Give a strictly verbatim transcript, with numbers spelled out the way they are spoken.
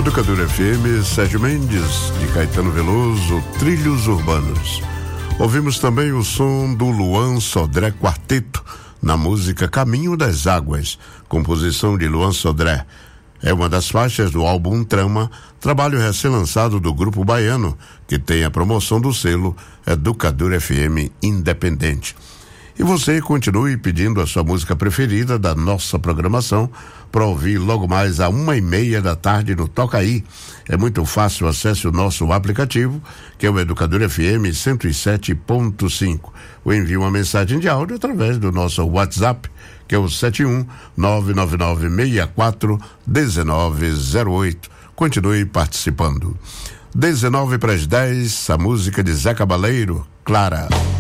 Educadora F M, Sérgio Mendes, de Caetano Veloso, Trilhos Urbanos. Ouvimos também o som do Luan Sodré Quarteto, na música Caminho das Águas, composição de Luan Sodré. É uma das faixas do álbum Trama, trabalho recém-lançado do Grupo Baiano, que tem a promoção do selo Educadora F M Independente. E você continue pedindo a sua música preferida da nossa programação para ouvir logo mais a uma e meia da tarde no Toca Aí. É muito fácil, acesse o nosso aplicativo, que é o Educador F M cento e sete ponto cinco. Ou envie uma mensagem de áudio através do nosso WhatsApp, que é o sete um nove nove nove seis quatro um nove zero oito. Continue participando. dezenove para as dez, a música de Zé Cabaleiro, Clara.